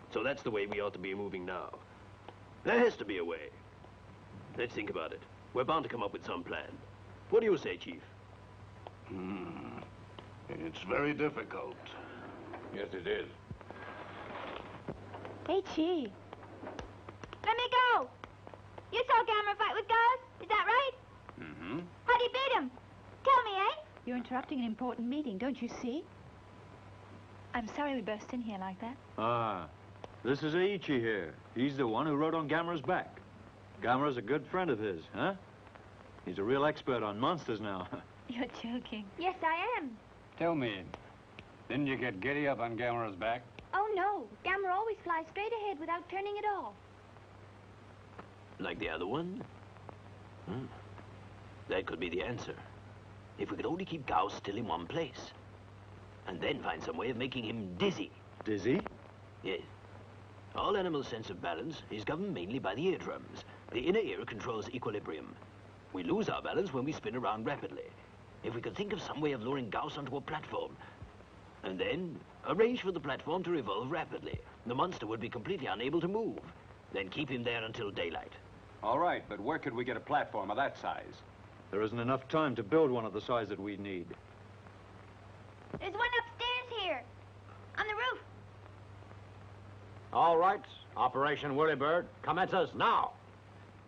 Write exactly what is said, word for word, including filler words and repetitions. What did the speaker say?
So that's the way we ought to be moving now. There has to be a way. Let's think about it. We're bound to come up with some plan. What do you say, Chief? Hmm. It's very difficult. Yes, it is. Hey, Chief. Let me go! You saw Gamera fight with Gauss, is that right? Mm-hmm. How'd he beat him? Tell me, eh? You're interrupting an important meeting, don't you see? I'm sorry we burst in here like that. Ah, this is Aichi here. He's the one who rode on Gamera's back. Gamera's a good friend of his, huh? He's a real expert on monsters now. You're joking. Yes, I am. Tell me, didn't you get giddy up on Gamera's back? Oh, no. Gamera always flies straight ahead without turning at all. Like the other one? Hmm. That could be the answer. If we could only keep Gauss still in one place. And then find some way of making him dizzy. Dizzy? Yes. All animals' sense of balance is governed mainly by the eardrums. The inner ear controls equilibrium. We lose our balance when we spin around rapidly. If we could think of some way of luring Gauss onto a platform, and then arrange for the platform to revolve rapidly, the monster would be completely unable to move. Then keep him there until daylight. All right, but where could we get a platform of that size? There isn't enough time to build one of the size that we need. There's one upstairs here. On the roof. All right. Operation Whirlybird commences now.